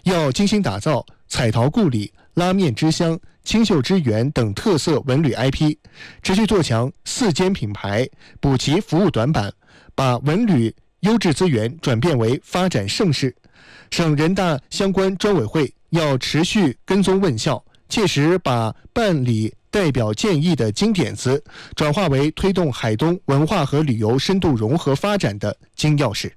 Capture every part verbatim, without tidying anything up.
要精心打造彩陶故里、拉面之乡、清秀之源等特色文旅 I P， 持续做强四间品牌，补齐服务短板，把文旅优质资源转变为发展盛世。省人大相关专委会要持续跟踪问效，切实把办理代表建议的金点子转化为推动海东文化和旅游深度融合发展的金钥匙。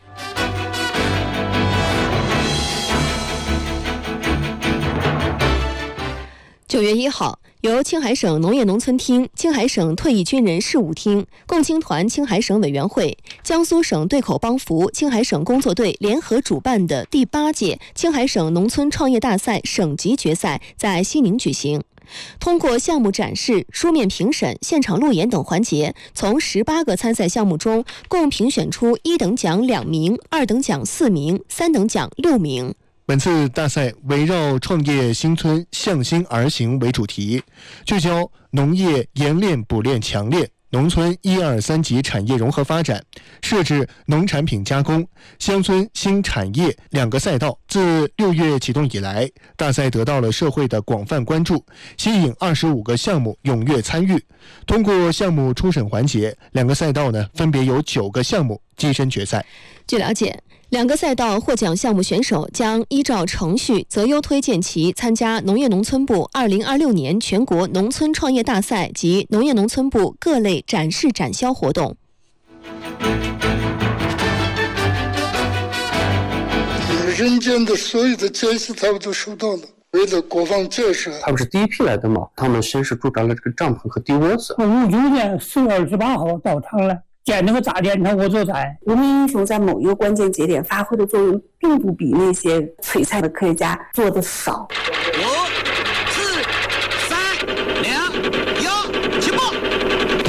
九月一号，由青海省农业农村厅、青海省退役军人事务厅、共青团青海省委员会、江苏省对口帮扶青海省工作队联合主办的第八届青海省农村创业大赛省级决赛在西宁举行。通过项目展示、书面评审、现场路演等环节，从十八个参赛项目中共评选出一等奖两名、二等奖四名、三等奖六名。 本次大赛围绕创业新村向心而行为主题，聚焦农业研炼补炼强炼、农村一二三级产业融合发展，设置农产品加工、乡村新产业两个赛道。自六月启动以来，大赛得到了社会的广泛关注，吸引二十五个项目踊跃参与。通过项目初审环节，两个赛道呢分别有九个项目跻身决赛。 据了解，两个赛道获奖项目选手将依照程序择优推荐其参加农业农村部二零二六年全国农村创业大赛及农业农村部各类展示展销活动。 人间的所有的艰辛他们都收到了，为了国防建设。 他们是第一批来的嘛，他们先是驻扎了这个帐篷和地窝子。 五九年四月二十八号到场了，建那个大电厂我就在。 无名英雄在某一个关键节点发挥的作用，并不比那些璀璨的科学家做的少。